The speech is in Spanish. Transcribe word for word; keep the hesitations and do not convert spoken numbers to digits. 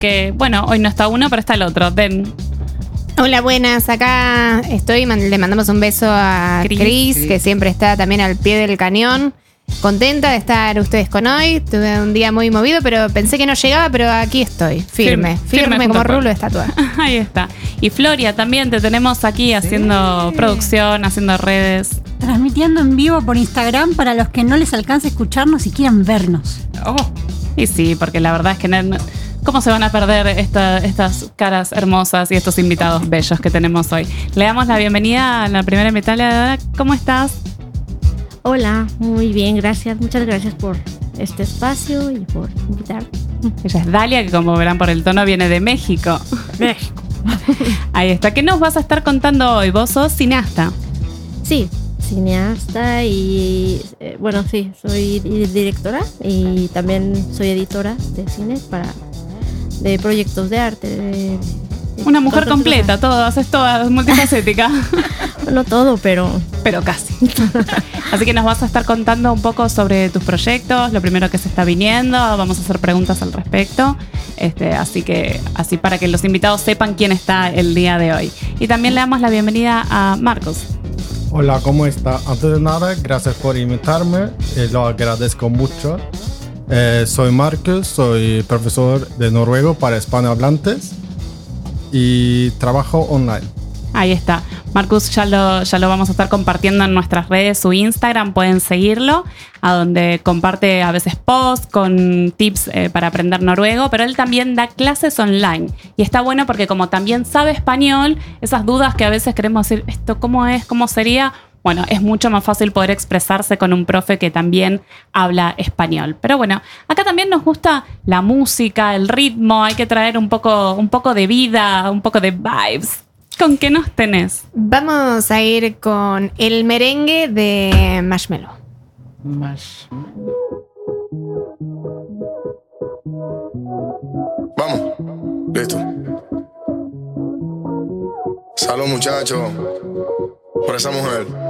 que, bueno, hoy no está uno, pero está el otro. Den. Hola, buenas. Acá estoy. Le mandamos un beso a Cris, Cris, que siempre está también al pie del cañón. Contenta de estar ustedes con hoy. Tuve un día muy movido, pero pensé que no llegaba, pero aquí estoy, firme, firme, firme, firme como rulo de estatua. Ahí está. Y Floria, también te tenemos aquí sí. haciendo producción, haciendo redes. Transmitiendo en vivo por Instagram para los que no les alcance a escucharnos y quieran vernos. Oh, y sí, porque la verdad es que no, ¿cómo se van a perder esta, estas caras hermosas y estos invitados bellos que tenemos hoy? Le damos la bienvenida a la primera invitada. ¿Cómo estás? Hola, muy bien, gracias. Muchas gracias por este espacio y por invitar. Ella es Dalia, que como verán por el tono viene de México. México. Ahí está. ¿Qué nos vas a estar contando hoy? Vos sos cineasta. Sí, cineasta y, eh, bueno, sí, soy directora y también soy editora de cine para de proyectos de arte. De, de Una mujer completa, todo, haces toda, multifacética. No todo, pero... Pero casi. Así que nos vas a estar contando un poco sobre tus proyectos, lo primero que se está viniendo, vamos a hacer preguntas al respecto, este, así que así para que los invitados sepan quién está el día de hoy. Y también le damos la bienvenida a Marcos. Hola, ¿cómo está? Antes de nada, gracias por invitarme, eh, lo agradezco mucho. Eh, soy Marcos, soy profesor de noruego para hispanohablantes y trabajo online. Ahí está. Marcus ya lo, ya lo vamos a estar compartiendo en nuestras redes, su Instagram, pueden seguirlo, a donde comparte a veces posts con tips eh, para aprender noruego, pero él también da clases online. Y está bueno porque como también sabe español, esas dudas que a veces queremos decir, ¿esto cómo es? ¿Cómo sería? Bueno, es mucho más fácil poder expresarse con un profe que también habla español. Pero bueno, acá también nos gusta la música, el ritmo, hay que traer un poco, un poco de vida, un poco de vibes. ¿Con qué nos tenés? Vamos a ir con el merengue de Marshmello. Marshmello. Vamos, listo. Salud, muchachos, por esa mujer.